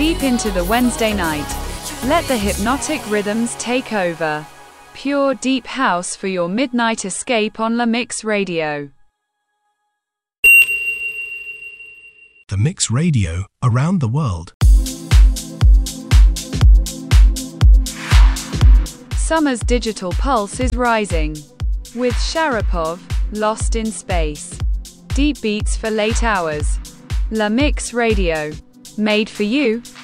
deep into the Wednesday night. Let the hypnotic rhythms take over. Pure deep house for your midnight escape on La Mix Radio. The Mix Radio, around the world. Summer's digital pulse is rising. With Sharapov, Lost in Space. Deep beats for late hours. La Mix Radio. Made for you.